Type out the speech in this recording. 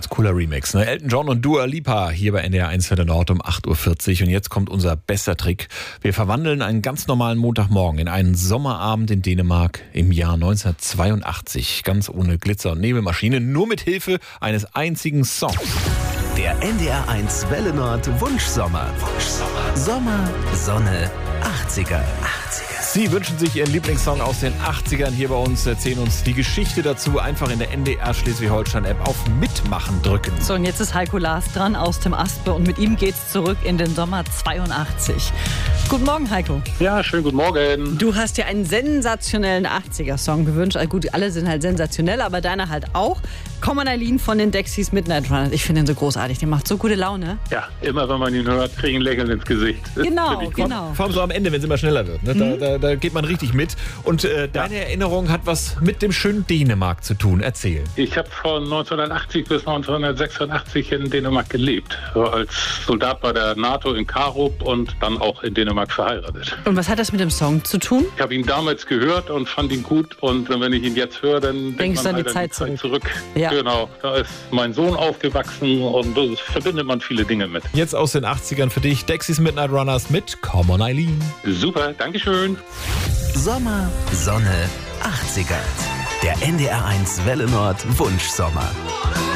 Ganz cooler Remix, ne? Elton John und Dua Lipa hier bei NDR 1 Welle Nord um 8.40 Uhr. Und jetzt kommt unser bester Trick. Wir verwandeln einen ganz normalen Montagmorgen in einen Sommerabend in Dänemark im Jahr 1982. Ganz ohne Glitzer- und Nebelmaschine, nur mit Hilfe eines einzigen Songs. Der NDR 1 Welle Nord Wunschsommer. Sommer, Sonne, 80er. Sie wünschen sich Ihren Lieblingssong aus den 80ern hier bei uns, erzählen uns die Geschichte dazu. Einfach in der NDR Schleswig-Holstein-App auf Mitmachen drücken. So, und jetzt ist Heiko Lars dran aus dem Aspe und mit ihm geht's zurück in den Sommer 82. Guten Morgen, Heiko. Ja, schönen guten Morgen. Du hast dir einen sensationellen 80er-Song gewünscht. Also gut, alle sind halt sensationell, aber deiner halt auch. Come on Eileen von den Dexys Midnight Runners. Ich finde den so großartig, der macht so gute Laune. Ja, immer wenn man ihn hört, kriege ich ein Lächeln ins Gesicht. Genau, genau. Vor allem so am Ende, wenn es immer schneller wird. Ne? Da geht man richtig mit. Und deine Erinnerung hat was mit dem schönen Dänemark zu tun. Erzähl. Ich habe von 1980 bis 1986 in Dänemark gelebt. Als Soldat bei der NATO in Karup und dann auch in Dänemark verheiratet. Und was hat das mit dem Song zu tun? Ich habe ihn damals gehört und fand ihn gut. Und wenn ich ihn jetzt höre, dann Denkst denkt du man an die Zeit zurück. Ja. Genau, da ist mein Sohn aufgewachsen und da verbindet man viele Dinge mit. Jetzt aus den 80ern für dich, Dexys Midnight Runners mit Come on Eileen. Super, Dankeschön. Sommer, Sonne, 80er. Der NDR 1 Welle Nord Wunschsommer.